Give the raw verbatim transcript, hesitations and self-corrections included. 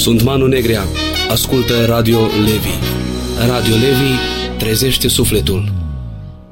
Sunt Manu Negrea. Ascultă Radio Levi. Radio Levi trezește sufletul.